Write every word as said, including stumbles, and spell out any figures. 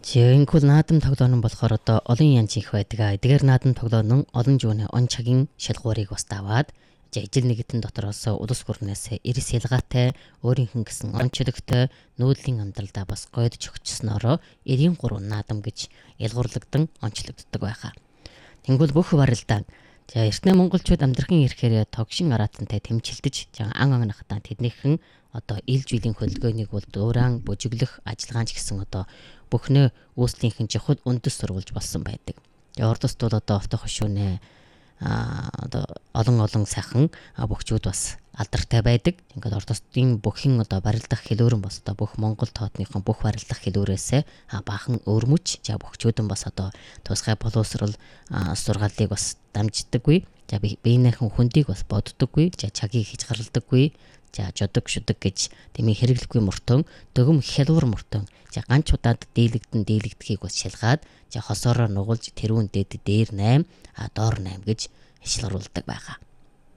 Жинхэнэ наадам тоглоом нь болохоор одоо олон янз их байдаг. Эдгээр наадам тоглоом нь олон жууны он цагийн шалгуурыг бас даваад ижил нэгдэн дотроос улс гүрнээс эрс ялгаатай өөрийнх нь гэсэн онцлогтой нүүдлийн амьдралдаа бас гойдж өгчснөөрөө эрийн гурван наадам гэж ялгуурлагдсан онцлогддог байхаа. Тэнгүүл бүх барилдаан за эртний монголчууд амьдрахын ирэхээр тогшин аратантай тэмчилдэж ан анхнахтаа тэднийхэн одоо ил жилийн хөдөлгөөнийг бол дуурайн бүжиглэх ажиллагаанч гэсэн одоо бүхнээ үүслийнхэн жоход үндэс сурвалж болсон байдаг. Тэгээ ордост бол одоо авто хошуунэ а одоо олон олон сайхан бөхчүүд бас алдартай байдаг. Ингээд ордостын бүхэн одоо барилдах хэлүүрэн бас одоо бүх монгол тоотныхон бүх барилдах хэлүүрээс баахан өрмөж за бөхчүүдэн бас одоо тусгай боловсрал сургаалыг бас дамждаггүй. За биенийхэн хүндийг бас боддоггүй. За чагийг хязгаарлагдаггүй. За жодог шудаг гэж тэмээ хэрэглэхгүй мөртөн дөгөм хялуур мөртөн за ганц удаад дийлэгдэн дийлэгдэхийг бас шалгаад за хосоороо нугуулж тэрүүн дэд дээр восемь а доор восемь гэж хилруулдаг байгаа.